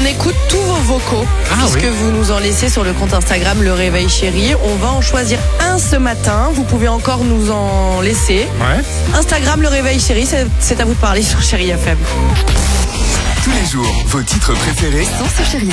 On écoute tous vos vocaux, puisque vous nous en laissez sur le compte Instagram Le Réveil Chéri. On va en choisir un ce matin. Vous pouvez encore nous en laisser. Instagram Le Réveil Chéri, c'est à vous de parler sur Chéri FM. Tous les jours, vos titres préférés sont sur Chéri FM.